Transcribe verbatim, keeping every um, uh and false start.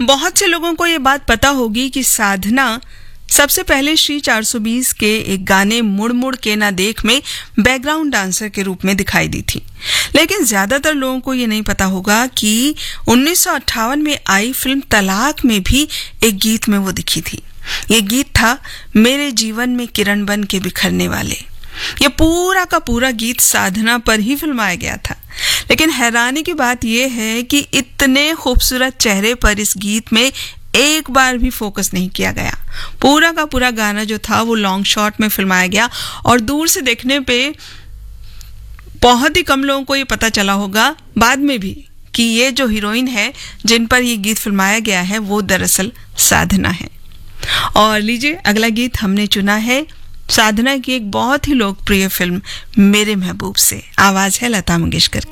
बहुत से लोगों को ये बात पता होगी कि साधना सबसे पहले श्री चार सौ बीस के एक गाने मुड़ मुड़ के ना देख में बैकग्राउंड डांसर के रूप में दिखाई दी थी। लेकिन ज्यादातर लोगों को ये नहीं पता होगा कि उन्नीस सौ अट्ठावन में आई फिल्म तलाक में भी एक गीत में वो दिखी थी। ये गीत था मेरे जीवन में किरण बन के बिखरने वाले। ये पूरा का पूरा गीत साधना पर ही फिल्माया गया था। लेकिन हैरानी की बात यह है कि इतने खूबसूरत चेहरे पर इस गीत में एक बार भी फोकस नहीं किया गया। पूरा का पूरा गाना जो था वो लॉन्ग शॉट में फिल्माया गया और दूर से देखने पे बहुत ही कम लोगों को ये पता चला होगा बाद में भी कि ये जो हीरोइन है जिन पर ये गीत फिल्माया गया है वो दरअसल साधना है। और लीजिए अगला गीत हमने चुना है साधना की एक बहुत ही लोकप्रिय फिल्म मेरे महबूब से। आवाज है लता मंगेशकर की।